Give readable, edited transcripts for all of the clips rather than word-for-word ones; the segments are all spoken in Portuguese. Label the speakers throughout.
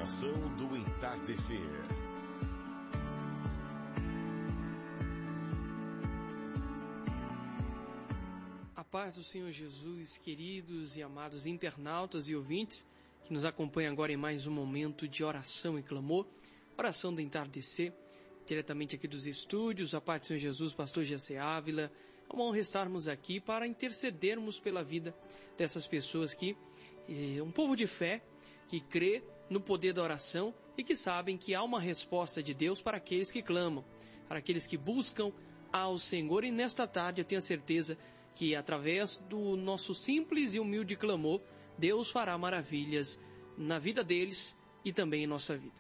Speaker 1: Oração do entardecer.
Speaker 2: A paz do Senhor Jesus, queridos e amados internautas e ouvintes que nos acompanham agora em mais um momento de oração e clamor, oração do entardecer, diretamente aqui dos estúdios. A paz do Senhor Jesus, pastor Jessé Ávila. É uma honra estarmos aqui para intercedermos pela vida dessas pessoas que, um povo de fé, que crê no poder da oração e que sabem que há uma resposta de Deus para aqueles que clamam, para aqueles que buscam ao Senhor. E nesta tarde eu tenho a certeza que através do nosso simples e humilde clamor, Deus fará maravilhas na vida deles e também em nossa vida.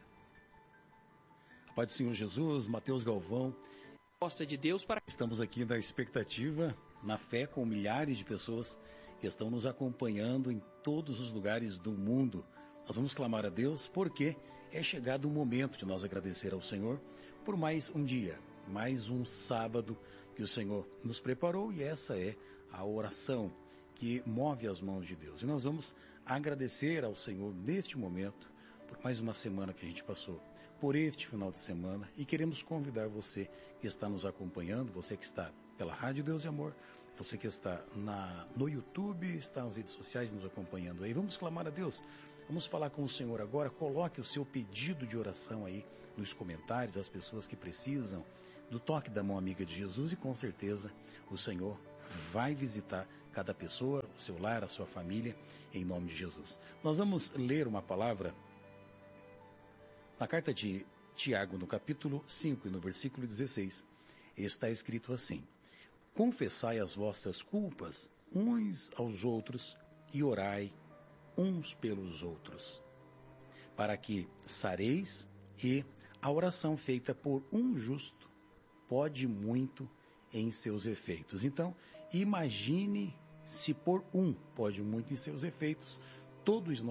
Speaker 3: A paz do Senhor Jesus, Mateus Galvão.
Speaker 2: De Deus para...
Speaker 3: Estamos aqui na expectativa, na fé, com milhares de pessoas que estão nos acompanhando em todos os lugares do mundo. Nós vamos clamar a Deus porque é chegado o momento de nós agradecer ao Senhor por mais um dia, mais um sábado que o Senhor nos preparou, e essa é a oração que move as mãos de Deus. E nós vamos agradecer ao Senhor neste momento por mais uma semana que a gente passou, por este final de semana, e queremos convidar você que está nos acompanhando, você que está pela Rádio Deus e Amor, você que está no YouTube, está nas redes sociais nos acompanhando aí. Vamos clamar a Deus, vamos falar com o Senhor agora. Coloque o seu pedido de oração aí nos comentários, as pessoas que precisam do toque da mão amiga de Jesus, e com certeza o Senhor vai visitar cada pessoa, o seu lar, a sua família, em nome de Jesus. Nós vamos ler uma palavra na carta de Tiago, no capítulo 5 e no versículo 16, está escrito assim: confessai as vossas culpas uns aos outros e orai uns pelos outros, para que sareis, e a oração feita por um justo pode muito em seus efeitos. Então, imagine se por um pode muito em seus efeitos, todos nós